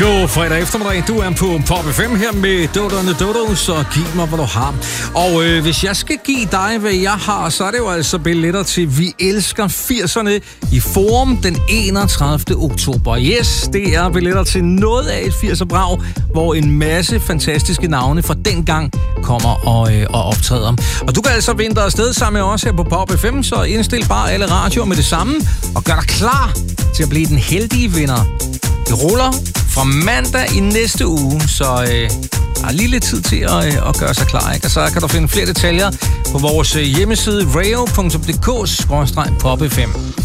God fredag eftermiddag. Du er på Pop FM her med Doderne Dodo, så giv mig, hvad du har. Og hvis jeg skal give dig, hvad jeg har, så er det jo altså billetter til Vi Elsker 80'erne i Forum den 31. oktober. Yes, det er billetter til noget af et 80'er-brag, hvor en masse fantastiske navne fra dengang kommer og optræder. Og du kan altså vinde dig afsted sammen med os her på Pop FM, så indstil bare alle radioer med det samme, og gør dig klar til at blive den heldige vinder. Det ruller fra mandag i næste uge, så der er lige lidt tid til at gøre sig klar, ikke? Og så kan du finde flere detaljer på vores hjemmeside rayo.dk/popfm.